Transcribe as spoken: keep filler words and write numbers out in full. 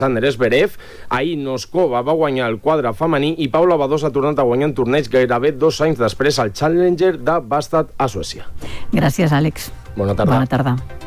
Alexander Zverev. Ahir Noskova va guanyar el quadre femení i Paula Badosa ha tornat a guanyar en torneig gairebé dos anys després al Challenger de Bastad a Suècia. Gràcies, Àlex. Bona tarda. Bona tarda.